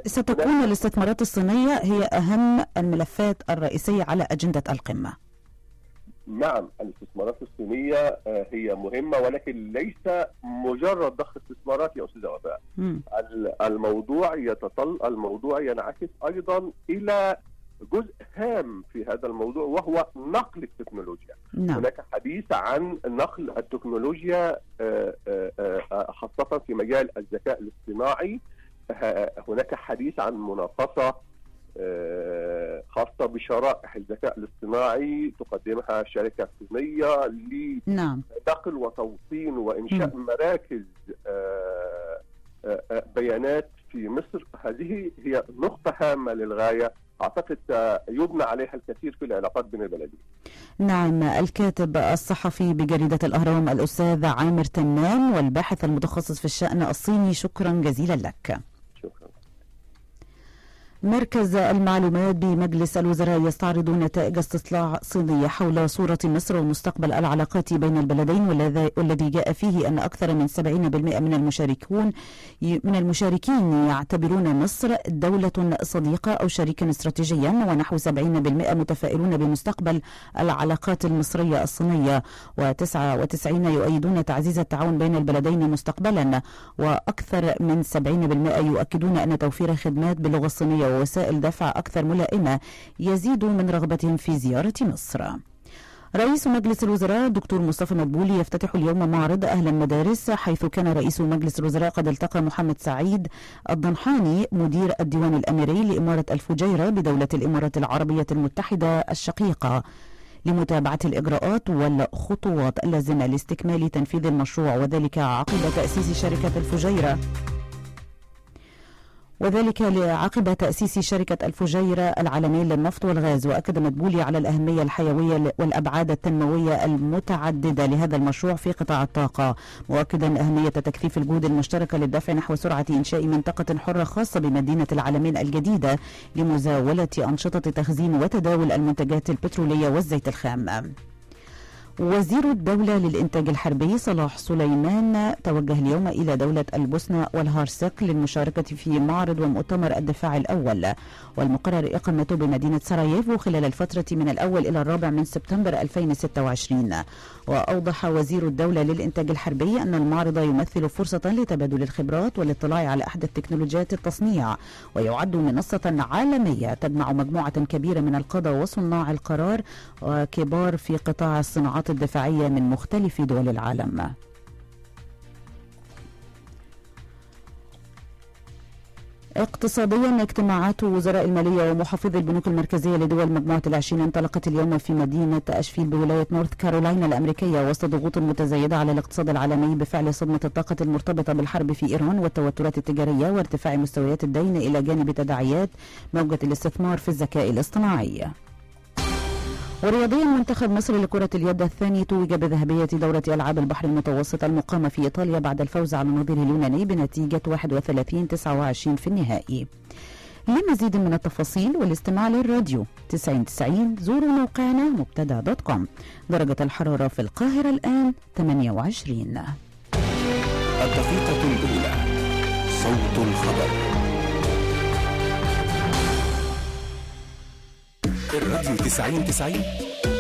ستكون الاستثمارات الصينية هي أهم الملفات الرئيسية على أجندة القمة. نعم، الاستثمارات الصينية هي مهمة، ولكن ليس مجرد ضخ استثمارات يا أستاذ وفاء. الموضوع ينعكس أيضا إلى جزء هام في هذا الموضوع، وهو نقل التكنولوجيا. نعم. هناك حديث عن نقل التكنولوجيا خاصة في مجال الذكاء الاصطناعي. هناك حديث عن مناقصة خاصة بشرائح الذكاء الاصطناعي تقدمها شركة صينية لنقل وتوطين وإنشاء مراكز بيانات في مصر. هذه هي نقطة هامة للغاية، أعتقد يبنى عليها الكثير في العلاقات بين البلدين. نعم، الكاتب الصحفي بجريدة الأهرام الأستاذ عامر تمام والباحث المتخصص في الشأن الصيني، شكرا جزيلا لك. شكرا. مركز المعلومات بمجلس الوزراء يستعرض نتائج استطلاع صيني حول صورة مصر ومستقبل العلاقات بين البلدين، والذي جاء فيه أن أكثر من 70% من المشاركين يعتبرون مصر دولة صديقة أو شريكا استراتيجيا، ونحو 70% متفائلون بمستقبل العلاقات المصرية الصينية، و99 يؤيدون تعزيز التعاون بين البلدين مستقبلا، وأكثر من 70% يؤكدون أن توفير خدمات باللغة الصينية ووسائل دفع أكثر ملائمة يزيد من رغبتهم في زيارة مصر. رئيس مجلس الوزراء دكتور مصطفى مدبولي يفتتح اليوم معرض أهل المدارس، حيث كان رئيس مجلس الوزراء قد التقى محمد سعيد الضنحاني مدير الديوان الأميري لإمارة الفجيرة بدولة الإمارات العربية المتحدة الشقيقة لمتابعة الإجراءات والخطوات اللازمة لاستكمال تنفيذ المشروع، وذلك عقب تأسيس شركة الفجيرة العالمية للنفط والغاز. وأكد مدبولي على الأهمية الحيوية والأبعاد التنموية المتعددة لهذا المشروع في قطاع الطاقة، مؤكدا أهمية تكثيف الجهود المشتركة للدفع نحو سرعة إنشاء منطقة حرة خاصة بمدينة العالمين الجديدة لمزاولة أنشطة تخزين وتداول المنتجات البترولية والزيت الخام. وزير الدولة للإنتاج الحربي صلاح سليمان توجه اليوم إلى دولة البوسنة والهرسك للمشاركة في معرض ومؤتمر الدفاع الأول، والمقرر إقامته بمدينة سراييفو خلال الفترة من الأول إلى 4 من سبتمبر 2026. وأوضح وزير الدولة للإنتاج الحربي أن المعرض يمثل فرصة لتبادل الخبرات والاطلاع على أحدث تكنولوجيات التصنيع، ويعد منصة عالمية تجمع مجموعة كبيرة من القادة وصناع القرار وكبار في قطاع الصناعات الدفاعية من مختلف دول العالم. اقتصاديا، اجتماعات وزراء المالية ومحافظي البنوك المركزية لدول مجموعة ال20 انطلقت اليوم في مدينة أشفيل بولاية نورث كارولاينا الأمريكية وسط ضغوط متزايدة على الاقتصاد العالمي بفعل صدمة الطاقة المرتبطة بالحرب في إيران والتوترات التجارية وارتفاع مستويات الدين، إلى جانب تداعيات موجة الاستثمار في الذكاء الاصطناعي. ورياضيا، منتخب مصر لكرة اليد الثاني توج بذهبية دورة ألعاب البحر المتوسط المقامة في إيطاليا بعد الفوز على نظيره اليوناني بنتيجة 31-29 في النهائي. لمزيد من التفاصيل والاستماع للراديو 90 زوروا موقعنا مبتدأ.com. درجة الحرارة في القاهرة الآن 28. الدقيقة الأولى، صوت الخبر. الراديو 90